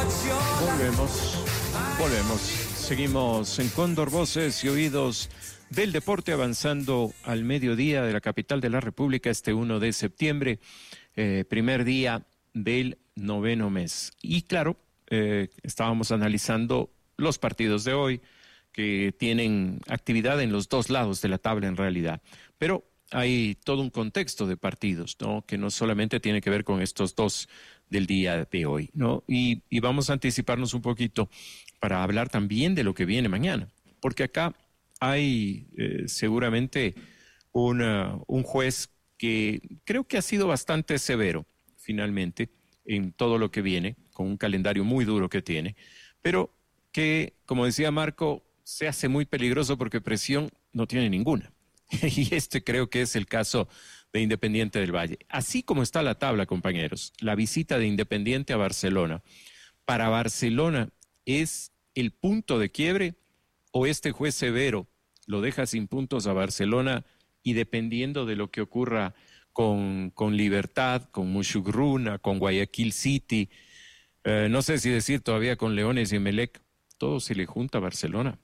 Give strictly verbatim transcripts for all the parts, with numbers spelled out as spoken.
Volvemos, volvemos. Seguimos en Cóndor, voces y oídos del deporte, avanzando al mediodía de la capital de la República este uno de septiembre, eh, primer día del noveno mes. Y claro, eh, estábamos analizando los partidos de hoy, que tienen actividad en los dos lados de la tabla en realidad. Pero hay todo un contexto de partidos, ¿no? Que no solamente tiene que ver con estos dos del día de hoy, ¿no? Y, y vamos a anticiparnos un poquito para hablar también de lo que viene mañana, porque acá hay eh, seguramente una, un juez que creo que ha sido bastante severo, finalmente, en todo lo que viene, con un calendario muy duro que tiene, pero que, como decía Marco, se hace muy peligroso porque presión no tiene ninguna. Y este creo que es el caso de Independiente del Valle. Así como está la tabla, compañeros, la visita de Independiente a Barcelona, ¿para Barcelona es el punto de quiebre o este juez severo lo deja sin puntos a Barcelona y dependiendo de lo que ocurra con, con Libertad, con Mushughruna, con Guayaquil City, eh, no sé si decir todavía con Leones y Emelec, todo se le junta a Barcelona?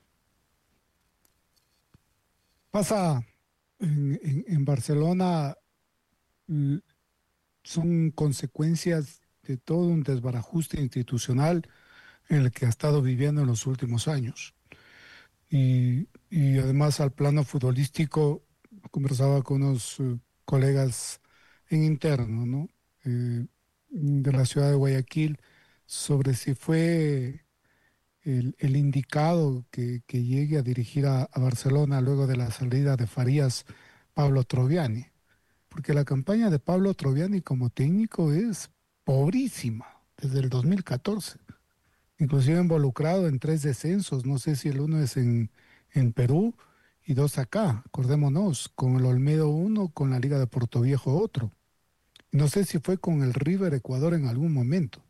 Pasa en, en, en Barcelona, l- son consecuencias de todo un desbarajuste institucional en el que ha estado viviendo en los últimos años. Y, y además al plano futbolístico, conversaba con unos eh, colegas en interno, ¿no? Eh, de la ciudad de Guayaquil, sobre si fue el, el indicado que, que llegue a dirigir a, a Barcelona luego de la salida de Farías, Pablo Troviani, porque la campaña de Pablo Troviani como técnico es pobrísima desde el dos mil catorce, inclusive involucrado en tres descensos, no sé si el uno es en, en Perú y dos acá, acordémonos, con el Olmedo uno, con la Liga de Portoviejo otro, no sé si fue con el River Ecuador en algún momento.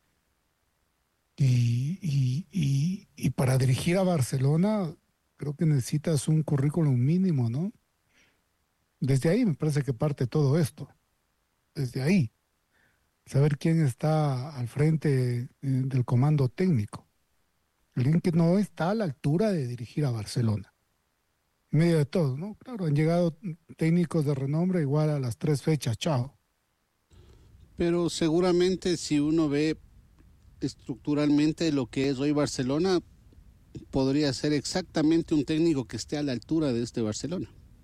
Y, y, y, y para dirigir a Barcelona, creo que necesitas un currículum mínimo, ¿no? Desde ahí me parece que parte todo esto, desde ahí, saber quién está al frente eh, del comando técnico, alguien que no está a la altura de dirigir a Barcelona, en medio de todo, ¿no? Claro, han llegado técnicos de renombre igual a las tres fechas, chao. Pero seguramente si uno ve estructuralmente lo que es hoy Barcelona, podría ser exactamente un técnico que esté a la altura de este Barcelona.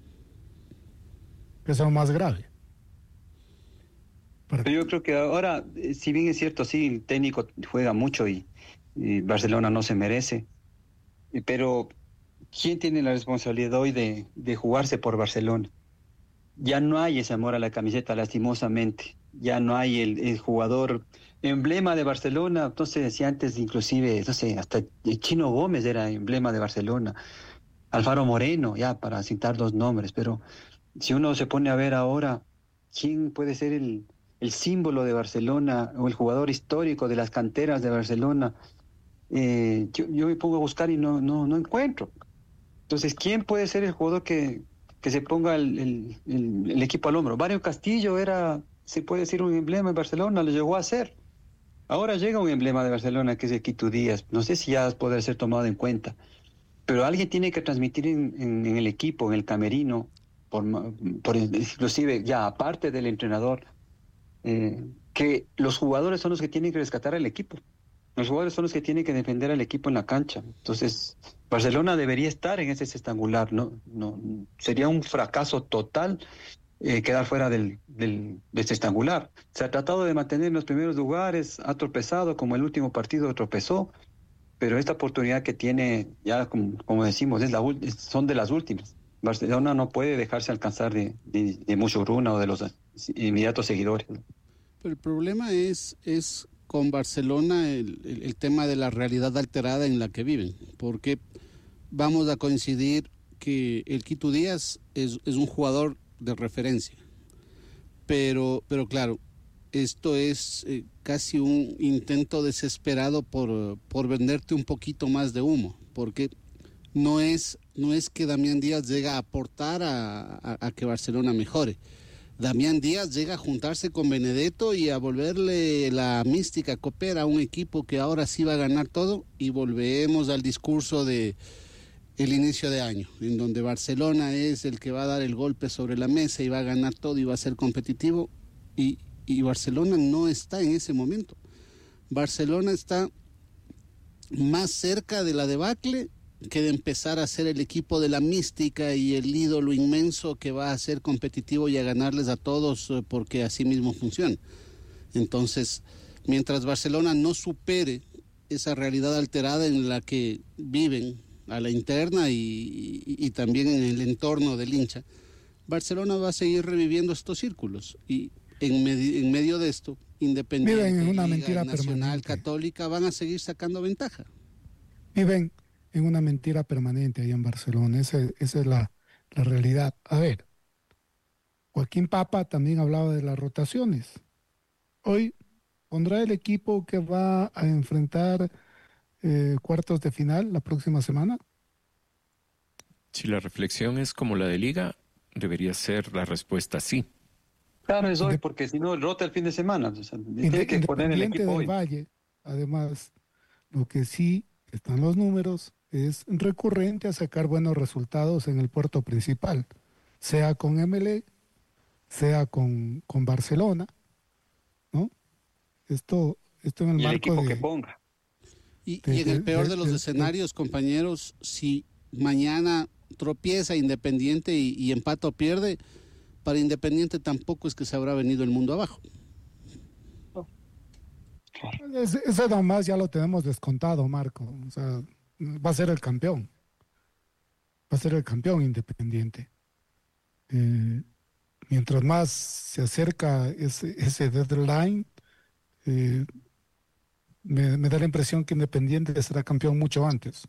Que es lo más grave. Para- Yo creo que ahora, eh, si bien es cierto, sí, el técnico juega mucho y, y Barcelona no se merece, eh, pero ¿quién tiene la responsabilidad hoy de, de jugarse por Barcelona? Ya no hay ese amor a la camiseta, lastimosamente. Ya no hay el, el jugador emblema de Barcelona. Entonces, decía antes, inclusive, no sé, hasta el Chino Gómez era emblema de Barcelona. Alfaro Moreno, ya, para citar dos nombres, pero si uno se pone a ver ahora, ¿quién puede ser el, el símbolo de Barcelona o el jugador histórico de las canteras de Barcelona? Eh, yo, yo me pongo a buscar y no, no, no encuentro. Entonces, ¿quién puede ser el jugador que, que se ponga el, el, el- el equipo al hombro? Mario Castillo era, se puede decir, un emblema de Barcelona, lo llegó a ser. Ahora llega un emblema de Barcelona que es el Quito Díaz. No sé si ya puede ser tomado en cuenta, pero alguien tiene que transmitir en, en- en el equipo, en el camerino, por, ma- por inclusive ya aparte del entrenador, eh, que los jugadores son los que tienen que rescatar al equipo. Los jugadores son los que tienen que defender al equipo en la cancha. Entonces, Barcelona debería estar en ese sextangular, ¿no? No, sería un fracaso total eh, quedar fuera del, del, del sextangular. Se ha tratado de mantener en los primeros lugares, ha tropezado, como el último partido tropezó, pero esta oportunidad que tiene, ya como, como decimos, es la, ul- es- son de las últimas. Barcelona no puede dejarse alcanzar de, de, de Mucho o de los inmediatos seguidores, ¿no? Pero el problema es, es con Barcelona el, el, el tema de la realidad alterada en la que viven, porque vamos a coincidir que el Quito Díaz es, es un jugador de referencia, pero, pero claro, esto es eh, casi un intento desesperado por, por venderte un poquito más de humo, porque no es, no es que Damián Díaz llega a aportar a, a, a que Barcelona mejore. Damián Díaz llega a juntarse con Benedetto y a volverle la mística copera a un equipo que ahora sí va a ganar todo, y volvemos al discurso de el inicio de año, en donde Barcelona es el que va a dar el golpe sobre la mesa y va a ganar todo y va a ser competitivo, y, y Barcelona no está en ese momento. Barcelona está más cerca de la debacle que de empezar a ser el equipo de la mística y el ídolo inmenso que va a ser competitivo y a ganarles a todos, porque así mismo funciona. Entonces, mientras Barcelona no supere esa realidad alterada en la que viven a la interna y, y, y también en el entorno del hincha, Barcelona va a seguir reviviendo estos círculos, y en, med en medio de esto, Independiente, viven en una Liga, mentira Nacional, permanente. Católica van a seguir sacando ventaja. Viven en una mentira permanente ahí en Barcelona. Esa, esa es la, la realidad. A ver, Joaquín Papa también hablaba de las rotaciones. Hoy pondrá el equipo que va a enfrentar eh, cuartos de final la próxima semana. Si la reflexión es como la de Liga, debería ser la respuesta sí. Claro, es hoy, porque si no, rota el fin de semana. O sea, tiene que poner el Independiente equipo del hoy. Valle, además, lo que sí están los números es recurrente a sacar buenos resultados en el puerto principal, sea con M L E, sea con, con Barcelona, ¿no? Esto, esto en el Y el marco equipo de, que ponga. Y, de- y en el de- peor de- de los de- escenarios, compañeros, si mañana tropieza Independiente y, y empata o pierde, para Independiente tampoco es que se habrá venido el mundo abajo. Ese, ese nomás ya lo tenemos descontado, Marco. O sea, va a ser el campeón. Va a ser el campeón Independiente. Eh, mientras más se acerca ese, ese deadline, eh, me, me da la impresión que Independiente será campeón mucho antes.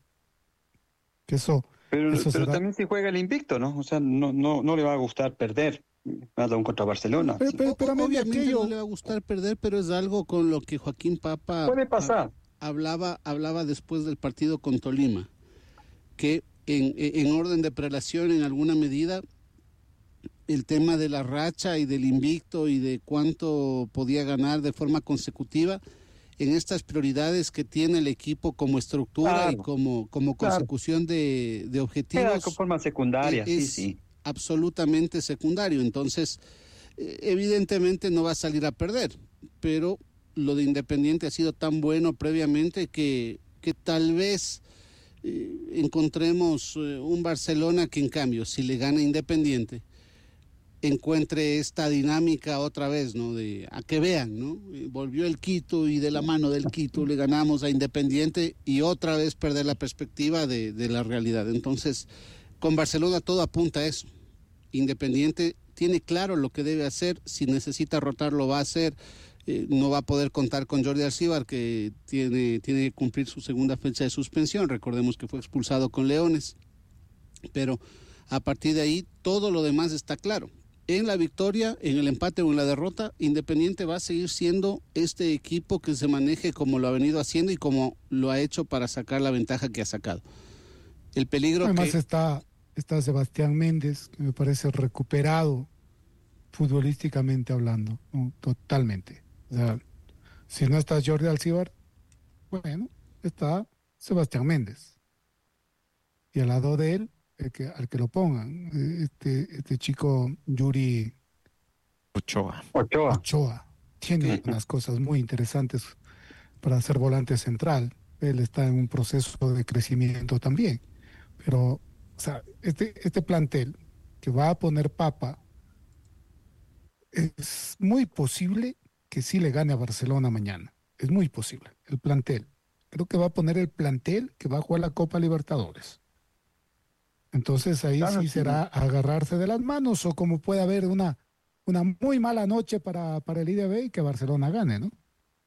Que eso, Pero, eso pero será. también si juega el invicto, ¿no? O sea, no, no, no le va a gustar perder, más aún contra Barcelona. Pero, Sí. pero, pero a medio Obviamente aquello, no le va a gustar perder, pero es algo con lo que Joaquín Papa Puede pasar. ha- hablaba, hablaba después del partido con Tolima, que en, en orden de prelación, en alguna medida, el tema de la racha y del invicto y de cuánto podía ganar de forma consecutiva en estas prioridades que tiene el equipo como estructura Claro. y como, como Claro. consecución de, de Queda objetivos, con forma secundaria, eh, sí, es sí. absolutamente secundario. Entonces, eh, evidentemente no va a salir a perder, pero lo de Independiente ha sido tan bueno previamente que, que tal vez eh, encontremos eh, un Barcelona que, en cambio, si le gana Independiente, encuentre esta dinámica otra vez, ¿no? De a que vean, ¿no? Eh, Volvió el Quito y de la mano del Quito le ganamos a Independiente, y otra vez perder la perspectiva de, de la realidad. Entonces, con Barcelona todo apunta a eso. Independiente tiene claro lo que debe hacer, si necesita rotar lo va a hacer. Eh, no va a poder contar con Jordi Alcíbar, que tiene, tiene que cumplir su segunda fecha de suspensión. Recordemos que fue expulsado con Leones, pero a partir de ahí todo lo demás está claro. En la victoria, en el empate o en la derrota, Independiente va a seguir siendo este equipo que se maneje como lo ha venido haciendo y como lo ha hecho para sacar la ventaja que ha sacado. El peligro además que... está, está Sebastián Méndez, que me parece recuperado futbolísticamente hablando, ¿no? Totalmente. O sea, si no está Jordi Alcíbar, bueno, está Sebastián Méndez. Y al lado de él, el que, al que lo pongan, eh, este, este chico Yuri Ochoa. Ochoa. Ochoa tiene Ujú. unas cosas muy interesantes para ser volante central. Él está en un proceso de crecimiento también. Pero, o sea, este, este plantel que va a poner Papa, es muy posible que sí le gane a Barcelona mañana. Es muy posible. El plantel. Creo que va a poner el plantel que va a jugar la Copa Libertadores. Entonces ahí Claro, sí sí. será agarrarse de las manos, o como puede haber una, una muy mala noche para, para el I D B y que Barcelona gane, ¿no?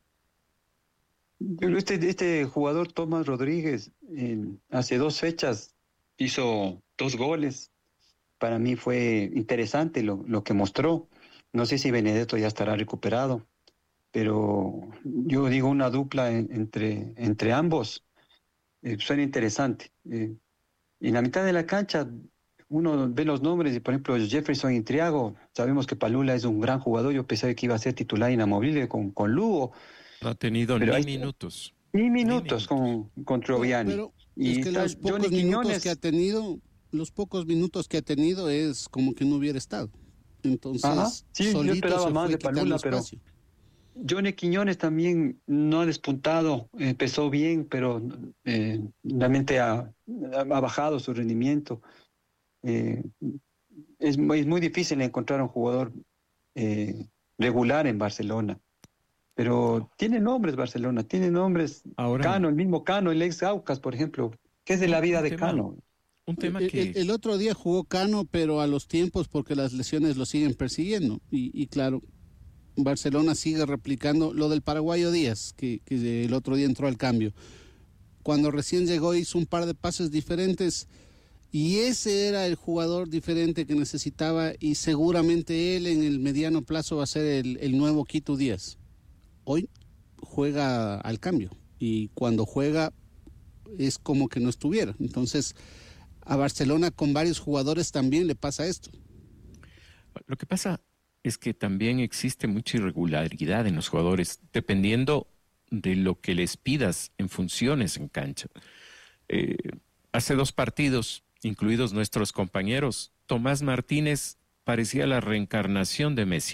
Pero este, este jugador, Tomás Rodríguez, eh, hace dos fechas hizo dos goles. Para mí fue interesante lo, lo que mostró. No sé si Benedetto ya estará recuperado, pero yo digo una dupla en- entre, entre ambos eh, suena interesante. Eh, y en la mitad de la cancha uno ve los nombres y, por ejemplo, Jefferson Intriago, sabemos que Palula es un gran jugador, yo pensaba que iba a ser titular inamovible con, con Lugo. No ha tenido Pero ni hay- minutos. Ni Ni minutos minutos. con, con Troviani. Pero y es que está los pocos Johnny minutos Quiñones. que ha tenido, los pocos minutos que ha tenido es como que no hubiera estado. Entonces, Ajá. Sí, yo solito esperaba se más fue de quitando Palula, pero espacio. Johnny Quiñones también no ha despuntado, empezó bien, pero eh, realmente ha, ha bajado su rendimiento. Eh, es, muy, es muy difícil encontrar un jugador eh, regular en Barcelona, pero tiene nombres Barcelona, tiene nombres. Ahora, Cano, el mismo Cano, el ex Aucas, por ejemplo. ¿Qué es de un, la vida un de tema, Cano? un tema El, que... el- el otro día jugó Cano, pero a los tiempos porque las lesiones lo siguen persiguiendo. Y, y claro, Barcelona sigue replicando lo del paraguayo Díaz, que, que el otro día entró al cambio. Cuando recién llegó hizo un par de pases diferentes y ese era el jugador diferente que necesitaba y seguramente él en el mediano plazo va a ser el, el nuevo Quito Díaz. Hoy juega al cambio y cuando juega es como que no estuviera. Entonces, a Barcelona con varios jugadores también le pasa esto. Lo que pasa es que también existe mucha irregularidad en los jugadores, dependiendo de lo que les pidas en funciones en cancha. Eh, hace dos partidos, incluidos nuestros compañeros, Tomás Martínez parecía la reencarnación de Messi.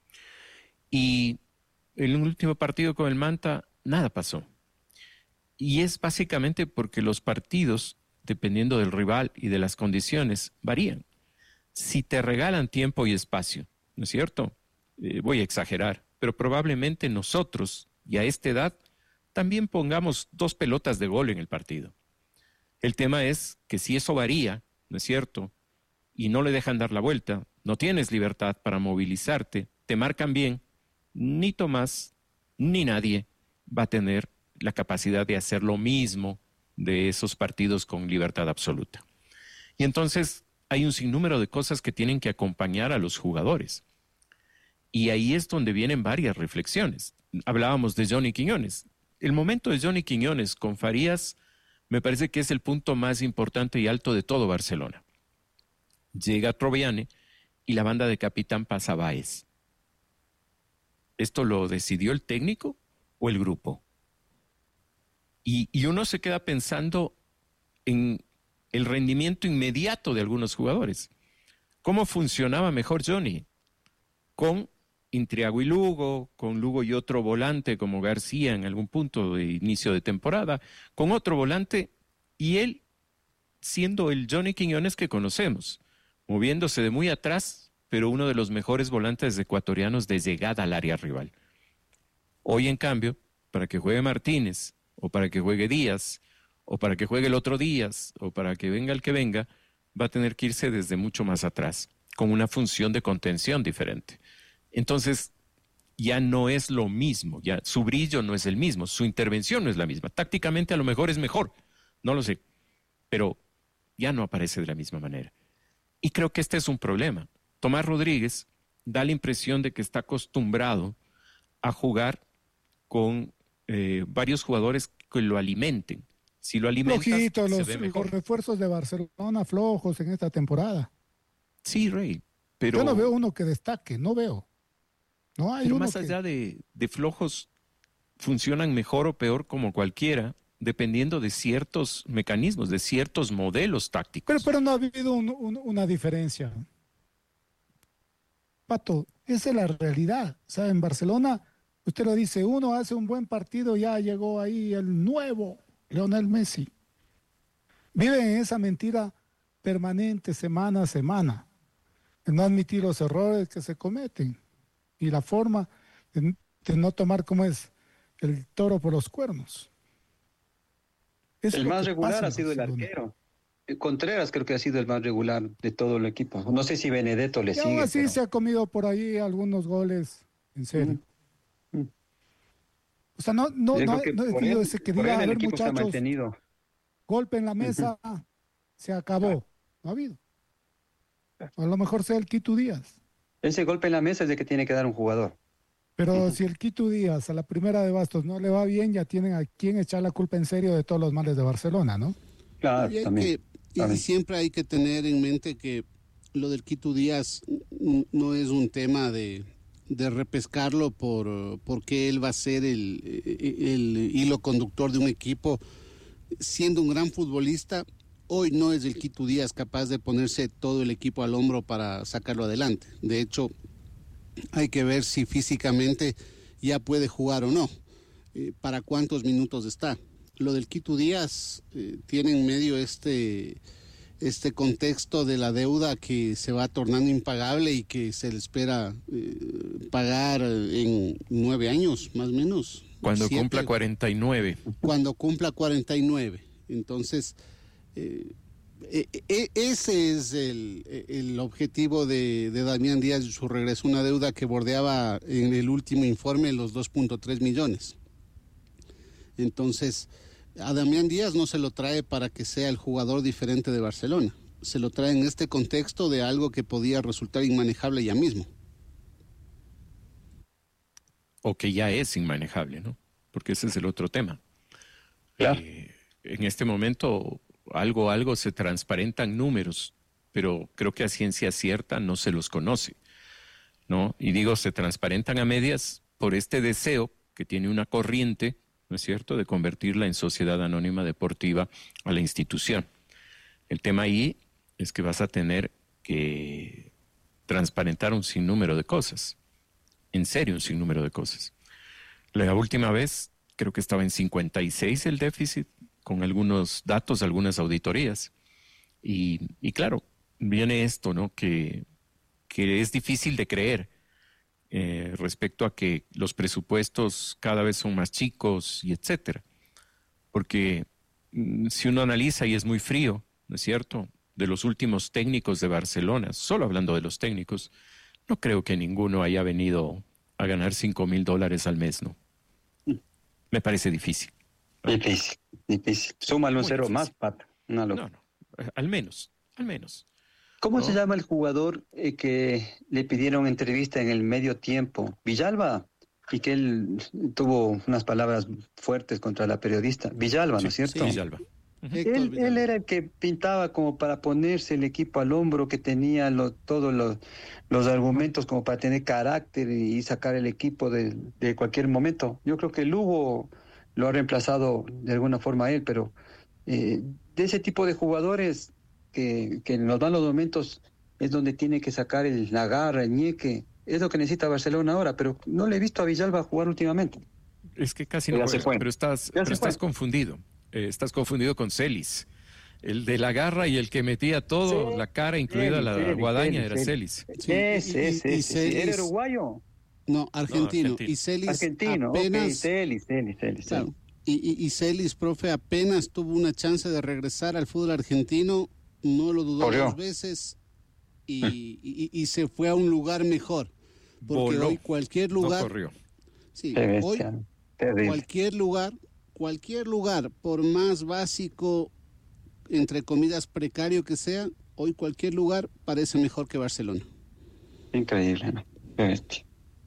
Y en el último partido con el Manta, nada pasó. Y es básicamente porque los partidos, dependiendo del rival y de las condiciones, varían. Si te regalan tiempo y espacio, ¿no es cierto? Eh, voy a exagerar, pero probablemente nosotros, y a esta edad, también pongamos dos pelotas de gol en el partido. El tema es que si eso varía, ¿no es cierto? Y no le dejan dar la vuelta, no tienes libertad para movilizarte, te marcan bien, ni Tomás, ni nadie va a tener la capacidad de hacer lo mismo de esos partidos con libertad absoluta. Y entonces hay un sinnúmero de cosas que tienen que acompañar a los jugadores. Y ahí es donde vienen varias reflexiones. Hablábamos de Johnny Quiñones. El momento de Johnny Quiñones con Farías me parece que es el punto más importante y alto de todo Barcelona. Llega Troviani y la banda de capitán pasa a Báez. ¿Esto lo decidió el técnico o el grupo? Y, y uno se queda pensando en el rendimiento inmediato de algunos jugadores. ¿Cómo funcionaba mejor Johnny? Con Intriago y Lugo, con Lugo y otro volante como García en algún punto de inicio de temporada, con otro volante y él siendo el Johnny Quiñones que conocemos, moviéndose de muy atrás, pero uno de los mejores volantes ecuatorianos de llegada al área rival. Hoy, en cambio, para que juegue Martínez, o para que juegue Díaz, o para que juegue el otro Díaz, o para que venga el que venga, va a tener que irse desde mucho más atrás, con una función de contención diferente. Entonces, ya no es lo mismo, ya su brillo no es el mismo, su intervención no es la misma. Tácticamente a lo mejor es mejor, no lo sé, pero ya no aparece de la misma manera. Y creo que este es un problema. Tomás Rodríguez da la impresión de que está acostumbrado a jugar con eh, varios jugadores que lo alimenten. Si lo alimentas, Flojitos se los, ve los mejor. refuerzos de Barcelona, flojos en esta temporada. Sí, Rey, pero... Yo no veo uno que destaque, no veo. No hay Pero uno más que... allá de, de flojos, funcionan mejor o peor como cualquiera, dependiendo de ciertos mecanismos, de ciertos modelos tácticos. Pero, pero no ha habido un- un- una diferencia. Pato, esa es la realidad. O sea, en Barcelona, usted lo dice, uno hace un buen partido, ya llegó ahí el nuevo Lionel Messi. Viven en esa mentira permanente, semana a semana, de no admitir los errores que se cometen y la forma de, de no tomar como es el toro por los cuernos. Eso es El lo más que regular pasa ha en sido el Barcelona. arquero. Eh, Contreras creo que ha sido el más regular de todo el equipo. No sé si Benedetto le Y aún sigue, así pero... se ha comido por ahí algunos goles, en serio. Mm, mm. O sea, no, no, Yo no, creo que no he por tenido él, ese que por diga, él a el ver equipo se ha muchachos, mantenido. golpe en la mesa, se acabó. No ha habido. A lo mejor sea el Quito Díaz. Ese golpe en la mesa es de que tiene que dar un jugador. Pero Ujú. si el Quito Díaz a la primera de Bastos no le va bien, ya tienen a quien echar la culpa en serio de todos los males de Barcelona, ¿no? Claro, Y hay también. que, Y, y siempre hay que tener en mente que lo del Quito Díaz no es un tema de, de repescarlo por porque él va a ser el, el hilo conductor de un equipo. Siendo un gran futbolista, hoy no es el Quito Díaz capaz de ponerse todo el equipo al hombro para sacarlo adelante. De hecho, hay que ver si físicamente ya puede jugar o no, eh, para cuántos minutos está. Lo del Quito Díaz eh, tiene en medio este... este contexto de la deuda que se va tornando impagable y que se le espera eh, pagar en nueve años, más o menos. Cuando siete, cumpla cuarenta y nueve. Cuando cumpla cuarenta y nueve. Entonces, eh, eh, eh, ese es el, el objetivo de, de Damián Díaz y su regreso, una deuda que bordeaba en el último informe los dos punto tres millones. Entonces, a Damián Díaz no se lo trae para que sea el jugador diferente de Barcelona. Se lo trae en este contexto de algo que podía resultar inmanejable ya mismo. O que ya es inmanejable, ¿no? Porque ese es el otro tema. Claro. Eh, en este momento, algo, algo se transparentan números, pero creo que a ciencia cierta no se los conoce, ¿no? Y digo, se transparentan a medias por este deseo que tiene una corriente, ¿no es cierto?, de convertirla en sociedad anónima deportiva a la institución. El tema ahí es que vas a tener que transparentar un sinnúmero de cosas, en serio un sinnúmero de cosas. La última vez creo que estaba en cincuenta y seis el déficit, con algunos datos, algunas auditorías. Y, y claro, viene esto, ¿no?, que, que es difícil de creer. Eh, respecto a que los presupuestos cada vez son más chicos y etcétera. Porque mm, si uno analiza, y es muy frío, ¿no es cierto?, de los últimos técnicos de Barcelona, solo hablando de los técnicos, no creo que ninguno haya venido a ganar cinco mil dólares al mes, ¿no? Me parece difícil. Difícil, difícil. Súmale un Muy cero difícil. más, Pata. Una No, locura. no, al menos, al menos. ¿Cómo ¿No? se llama el jugador eh, que le pidieron entrevista en el medio tiempo? Villalba, y que él tuvo unas palabras fuertes contra la periodista. Villalba, ¿no es Sí, cierto? sí. Villalba. Ujú. Héctor Él, Villalba. él era el que pintaba como para ponerse el equipo al hombro, que tenía lo- todos los, los argumentos como para tener carácter y, y sacar el equipo de, de cualquier momento. Yo creo que Lugo lo ha reemplazado de alguna forma a él, pero eh, de ese tipo de jugadores que, que nos dan los momentos es donde tiene que sacar el, la garra, el ñeque. Es lo que necesita Barcelona ahora, pero no le he visto a Villalba jugar últimamente. Es que casi Ya no se juega, fue. pero estás, Ya pero se estás fue. confundido. Eh, estás confundido con Celis. El de la garra y el que metía todo, Sí, la cara, incluida Celis, la Celis, guadaña, Celis, era Celis. Celis. Sí, Ese, y- y- ese, y ese. Sí, ¿era Celis- uruguayo? No, argentino. argentino. Y Celis Argentino, apenas... ok, Celis, Celis, Celis. Claro. Celis. Y, y, y Celis, profe, apenas tuvo una chance de regresar al fútbol argentino, no lo dudó Corrió. dos veces y, y, y se fue a un lugar mejor. Porque Voló, hoy cualquier no lugar, corrió. sí, Qué hoy bestia, terrible. cualquier lugar, cualquier lugar, por más básico, entre comillas, precario que sea, hoy cualquier lugar parece mejor que Barcelona. Increíble, ¿no? Qué bestia.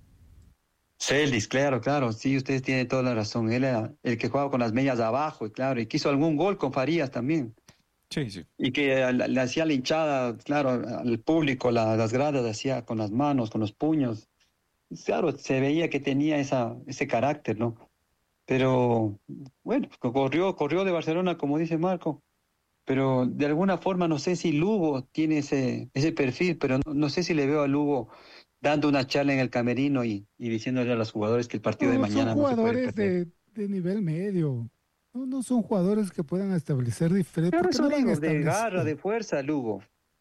Celis, claro, claro, sí, ustedes tienen toda la razón. Él era el que jugaba con las medias de abajo, y claro, y que hizo algún gol con Farías también. Sí, sí. Y que le, le hacía la hinchada, claro, al público, la- las gradas, hacía con las manos, con los puños. Claro, se veía que tenía esa, ese carácter, ¿no? Pero, bueno, corrió, corrió de Barcelona, como dice Marco. Pero de alguna forma no sé si Lugo tiene ese, ese perfil, pero no, no sé si le veo a Lugo dando una charla en el camerino y, y diciéndole a los jugadores que el partido de No, son mañana no se puede jugadores perder. de, de nivel medio. No, no son jugadores que puedan establecer diferencia. Pero ¿Por qué eso no lo han digo, de establecido? garra, de fuerza, Lugo.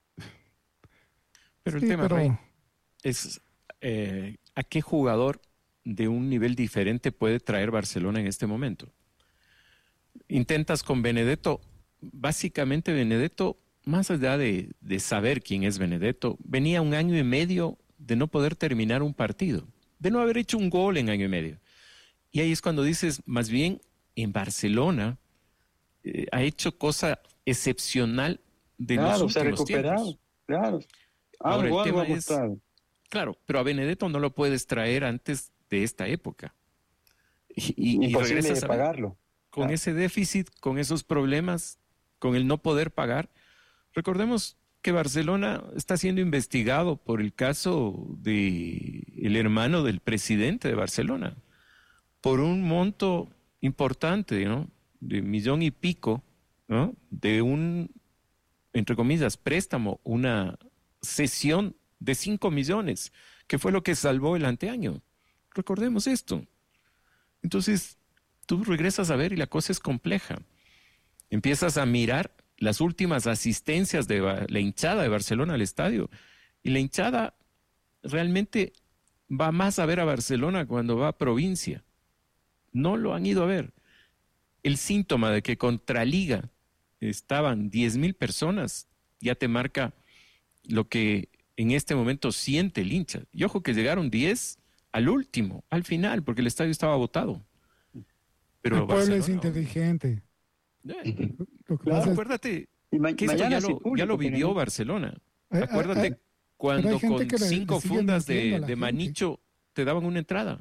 Pero el Sí, tema, pero Rey, es eh, ¿a qué jugador de un nivel diferente puede traer Barcelona en este momento? Intentas con Benedetto, básicamente Benedetto, más allá de, de saber quién es Benedetto, venía un año y medio de no poder terminar un partido, de no haber hecho un gol en año y medio. Y ahí es cuando dices, más bien en Barcelona eh, ha hecho cosa excepcional de los Claro, se ha últimos recuperado. tiempos. Claro. Ahora, Algo, el algo ha tema es, mostrado. claro, pero a Benedetto no lo puedes traer antes de esta época. Y, y- y Imposible regresas de a ver, pagarlo. con Claro. ese déficit, con esos problemas, con el no poder pagar, Recordemos que Barcelona está siendo investigado por el caso de el hermano del presidente de Barcelona, por un monto importante, ¿no? De millón y pico, ¿no? De un, entre comillas, préstamo, una cesión de cinco millones, que fue lo que salvó el anteaño. Recordemos esto. Entonces, tú regresas a ver y la cosa es compleja. Empiezas a mirar las últimas asistencias de la hinchada de Barcelona al estadio, y la hinchada realmente va más a ver a Barcelona cuando va a provincia. No lo han ido a ver. El síntoma de que contra Liga estaban diez mil personas ya te marca lo que en este momento siente el hincha. Y ojo que llegaron diez al último, al final, porque el estadio estaba botado. Pero el pueblo es Barcelona, inteligente. Eh, Lo que no, pasa es- acuérdate Ma que esto mañana ya sin lo, público ya lo vivió tenemos. Barcelona. Eh, eh, Acuérdate eh, cuando hay gente con que le- cinco le sigue fundas mintiendo de, a la de gente. manicho te daban una entrada.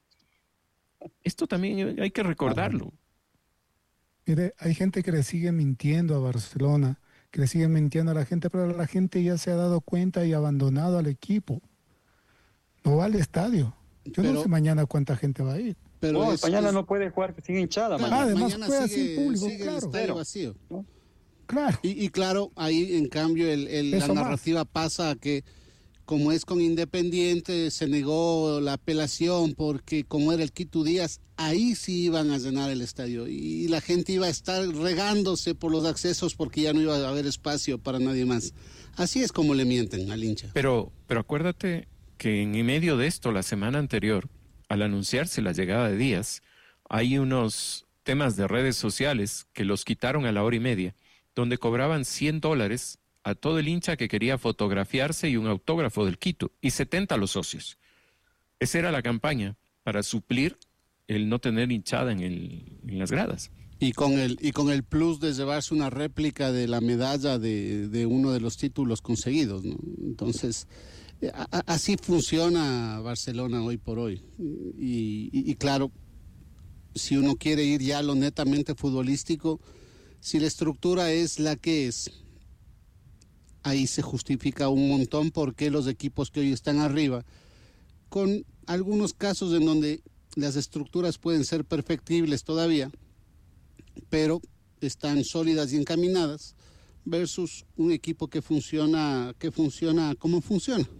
Esto también hay que recordarlo. Mire, hay gente que le sigue mintiendo a Barcelona, que le sigue mintiendo a la gente, pero la gente ya se ha dado cuenta y abandonado al equipo. No va al estadio. Yo Pero- no sé mañana cuánta gente va a ir. Pero No, es- mañana es- no puede jugar sin hinchada, claro, mañana. además mañana juega sigue, sin público, sigue el claro. estadio Pero- vacío. Claro. Y, y claro, ahí en cambio el, el- la Eso más. narrativa pasa a que como es con Independiente, se negó la apelación porque como era el Quito Díaz, ahí sí iban a llenar el estadio y la gente iba a estar regándose por los accesos porque ya no iba a haber espacio para nadie más. Así es como le mienten al hincha. Pero, pero acuérdate que en medio de esto, la semana anterior, al anunciarse la llegada de Díaz, hay unos temas de redes sociales que los quitaron a la hora y media, donde cobraban cien dólares a todo el hincha que quería fotografiarse y un autógrafo del Quito, y setenta a los socios. Esa era la campaña para suplir el no tener hinchada en, el, en las gradas. Y con el y con el plus de llevarse una réplica de la medalla de, de uno de los títulos conseguidos, ¿no? Entonces, eh, a- a- así funciona Barcelona hoy por hoy. Y, y- y claro, si uno quiere ir ya a lo netamente futbolístico, si la estructura es la que es, ahí se justifica un montón por qué los equipos que hoy están arriba, con algunos casos en donde las estructuras pueden ser perfectibles todavía, pero están sólidas y encaminadas, versus un equipo que funciona, que funciona como funciona.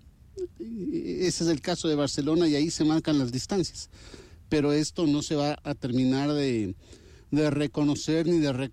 Y ese es el caso de Barcelona y ahí se marcan las distancias. Pero esto no se va a terminar de, de reconocer ni de reconocer